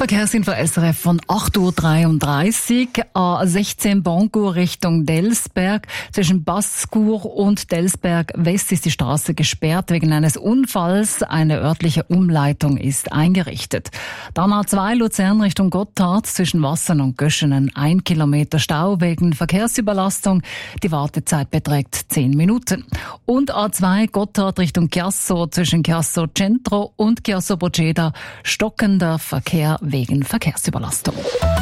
Verkehrsinfo SRF von 8.33 Uhr. A16 Boncourt Richtung Delsberg. Zwischen Basse-Cour und Delsberg West ist die Straße gesperrt wegen eines Unfalls. Eine örtliche Umleitung ist eingerichtet. Dann A2 Luzern Richtung Gotthard. Zwischen Wassern und Göschenen 1 Kilometer Stau wegen Verkehrsüberlastung. Die Wartezeit beträgt 10 Minuten. Und A2 Gotthard Richtung Chiasso. Zwischen Chiasso Centro und Chiasso Proceda stockender Verkehr wegen Verkehrsüberlastung.